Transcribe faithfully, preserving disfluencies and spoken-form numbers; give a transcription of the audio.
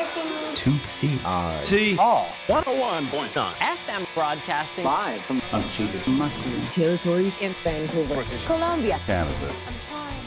listening to C R T R one oh one point nine F M broadcasting live from unceded Musqueam territory in Vancouver, British Columbia, Canada.